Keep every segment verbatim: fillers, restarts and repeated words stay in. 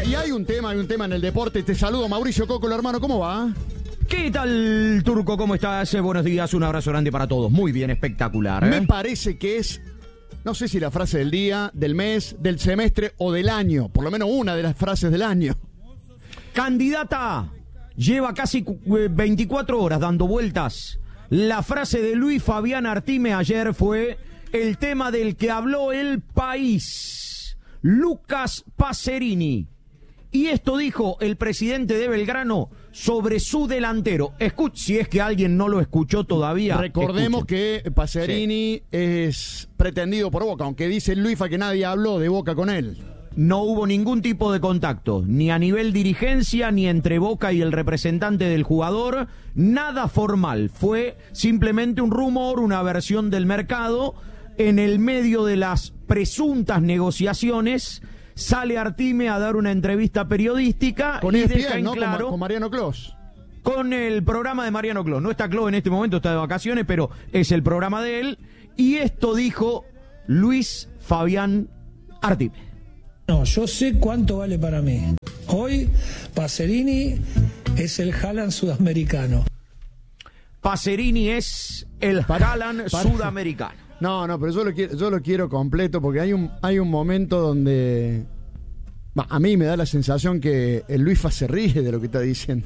y hay un tema, hay un tema en el deporte. Te saludo, Mauricio Cocolo, hermano, ¿cómo va? ¿Qué tal, Turco? ¿Cómo estás? Buenos días, un abrazo grande para todos. Muy bien, espectacular. ¿eh? Me parece que es, no sé si la frase del día, del mes, del semestre o del año. Por lo menos una de las frases del año. Candidata, lleva casi veinticuatro horas dando vueltas. La frase de Luis Fabián Artime ayer fue el tema del que habló el país. Lucas Pacerini. Y esto dijo el presidente de Belgrano sobre su delantero. Escuch, si es que alguien no lo escuchó todavía. Recordemos escuchen. que Pacerini sí. es pretendido por Boca, aunque dice Luifa que nadie habló de Boca con él. No hubo ningún tipo de contacto, ni a nivel dirigencia, ni entre Boca y el representante del jugador. Nada formal. Fue simplemente un rumor, una versión del mercado. En el medio de las presuntas negociaciones, sale Artime a dar una entrevista periodística con y E S P N, deja en ¿no? claro con, con Mariano Clos. Con el programa de Mariano Clos. No está Clos en este momento, está de vacaciones, pero es el programa de él. Y esto dijo Luis Fabián Artime. No, yo sé cuánto vale para mí. Hoy Pacerini es el Haaland sudamericano. Pacerini es el Haaland sudamericano. No, no, pero yo lo quiero, yo lo quiero completo porque hay un, hay un momento donde bah, a mí me da la sensación que el Luisfa se ríe de lo que está diciendo.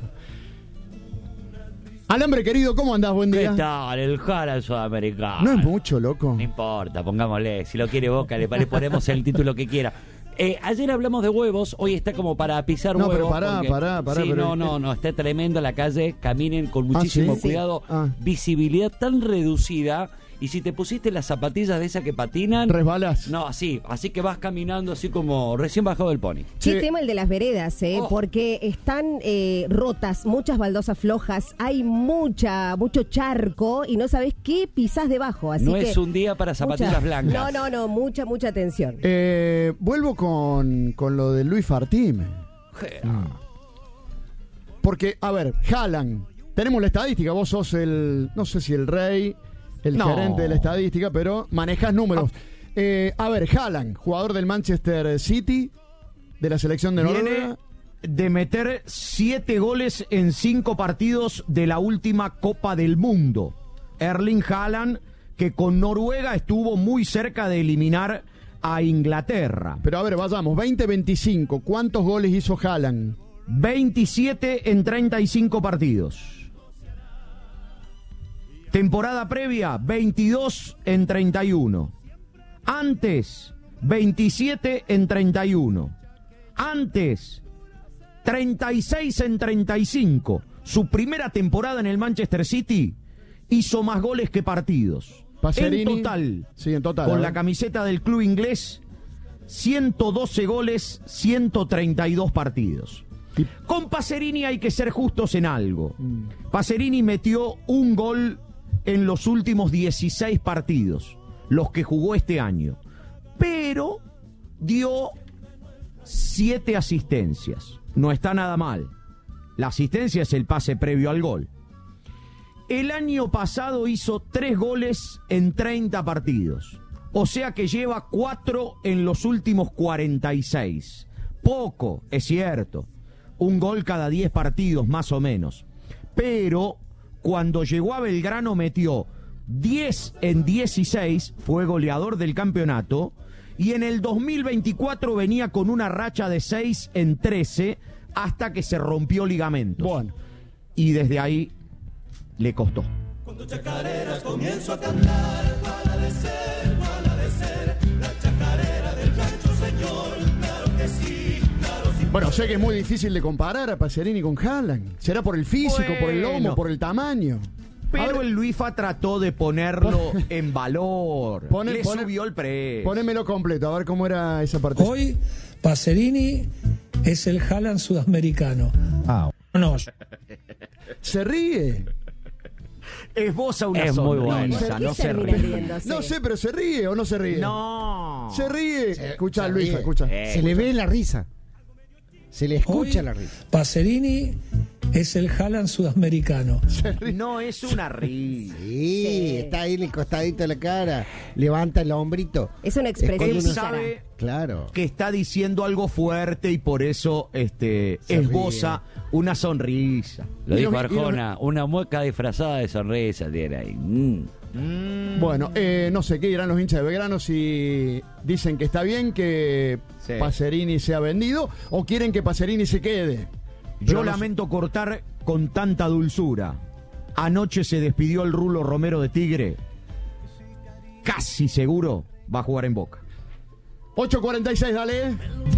Alambre querido, ¿cómo andás? Buen día. ¿Qué tal? El Haaland sudamericano. No es mucho, loco. No importa, pongámosle. Si lo quiere Boca, le ponemos el título que quiera. Eh, ayer hablamos de huevos, hoy está como para pisar no, huevos. No, pero pará, porque, pará, pará. Sí, pero... no, no, no, está tremendo la calle, caminen con muchísimo ¿Ah, sí? cuidado. Sí. Ah. Visibilidad tan reducida. Y si te pusiste las zapatillas de esas que patinan... Resbalás. No, así, así que vas caminando así como recién bajado del pony. Qué sí. tema el de las veredas, ¿eh? Oh. Porque están eh, rotas, muchas baldosas flojas, hay mucha, mucho charco y no sabés qué pisás debajo. Así no que es un día para zapatillas mucha, blancas. No, no, no, mucha, mucha atención. Eh, vuelvo con, con lo de Luis Artime. Mm. Porque, a ver, Haaland, tenemos la estadística, vos sos el, no sé si el rey... el no. gerente de la estadística, pero manejás números. Ah. Eh, a ver, Haaland, jugador del Manchester City, de la selección de Noruega. De meter siete goles en cinco partidos de la última Copa del Mundo. Erling Haaland, que con Noruega estuvo muy cerca de eliminar a Inglaterra. Pero a ver, vayamos, veinte veinticinco, ¿cuántos goles hizo Haaland? veintisiete en treinta y cinco partidos. Temporada previa, veintidós en treinta y uno. Antes, veintisiete en treinta y uno. Antes, treinta y seis en treinta y cinco. Su primera temporada en el Manchester City hizo más goles que partidos. Pacerini, en total, sí, en total, con la camiseta del club inglés, ciento doce goles, ciento treinta y dos partidos. Y con Pacerini hay que ser justos en algo. Mm. Pacerini metió un gol en los últimos dieciséis partidos, los que jugó este año, pero dio siete asistencias. No está nada mal. La asistencia es el pase previo al gol. El año pasado hizo tres goles en treinta partidos, o sea que lleva cuatro en los últimos cuarenta y seis. Poco, es cierto, un gol cada diez partidos más o menos, pero cuando llegó a Belgrano metió diez en dieciséis, fue goleador del campeonato, y en el dos mil veinticuatro venía con una racha de seis en trece hasta que se rompió ligamentos. Bueno. Y desde ahí le costó. Cuando chacareras comienzo a cantar, para de ser, para de ser, la chacarera del rancho señor, claro que sí, claro sí. Bueno, sé que es muy difícil de comparar a Pacerini con Haaland. ¿Será por el físico, bueno, por el lomo, por el tamaño? Pero el Luifa trató de ponerlo en valor. Pone, Le pone, subió el precio. Ponémelo completo, a ver cómo era esa parte. Hoy Pacerini es el Haaland sudamericano. Ah. No. Se ríe. Esboza una es muy bueno. No se ríe. No sé, pero ¿se ríe o no se ríe? No. Se ríe. Se, escucha, se Luis, ríe. escucha. Eh, se escucha. le ve la risa. Se le escucha Hoy, la risa. Pacerini es el Haaland sudamericano. No es una risa. Sí, Sí. está ahí en el costadito de la cara, levanta el hombrito. Es una Es cuando expresión Él uno- pícara. sabe Claro. que está diciendo algo fuerte y por eso este, Se esboza una sonrisa. Lo Y dijo los- y los- Arjona, una mueca disfrazada de sonrisa tiene ahí. Mm. Bueno, eh, no sé qué dirán los hinchas de Belgrano si dicen que está bien que Sí. Pacerini sea vendido o quieren que Pacerini se quede. Yo Pero no sé- lamento cortar con tanta dulzura. Anoche se despidió el Rulo Romero de Tigre. Casi seguro va a jugar en Boca. ocho cuarenta y seis, dale.